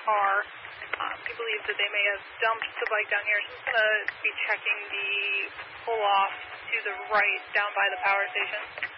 car. We believe that they may have dumped the bike down here. So I'm going to be checking the pull-off to the right down by the power station.